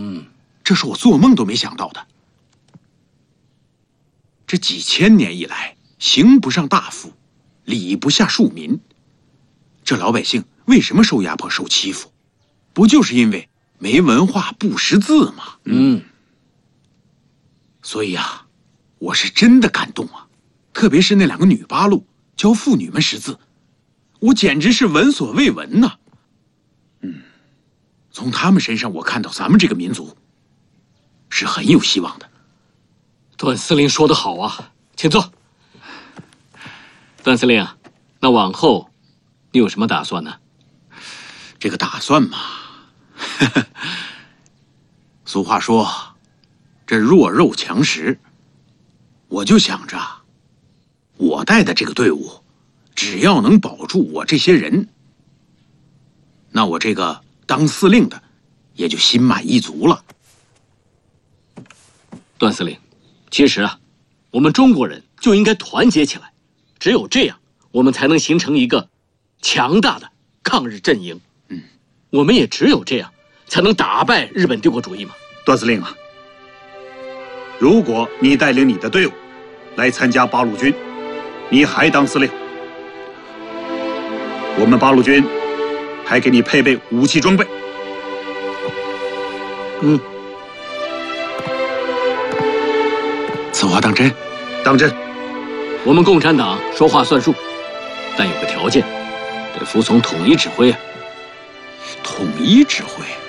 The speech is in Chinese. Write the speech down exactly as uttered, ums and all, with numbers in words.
嗯， 这是我做梦都没想到的。这几千年以来，刑不上大夫，礼不下庶民。这老百姓为什么受压迫、受欺负？不就是因为没文化、不识字吗？ 嗯。 所以啊，我是真的感动啊！特别是那两个女八路教妇女们识字，我简直是闻所未闻呐。嗯，从他们身上我看到咱们这个民族是很有希望的。 段司令说得好啊，请坐。段司令啊，那往后你有什么打算呢？ 这个打算嘛，呵呵，俗话说，这弱肉强食。我就想着，我带的这个队伍，只要能保住我这些人，那我这个当司令的也就心满意足了。 段司令，其实啊，我们中国人就应该团结起来，只有这样，我们才能形成一个强大的抗日阵营。 嗯， 我们也只有这样，才能打败日本帝国主义嘛。 段司令啊，如果你带领你的队伍来参加八路军，你还当司令，我们八路军还给你配备武器装备。 嗯， 此话当真？ 当真。 我们共产党说话算数，但有个条件，得服从统一指挥啊。 统一指挥。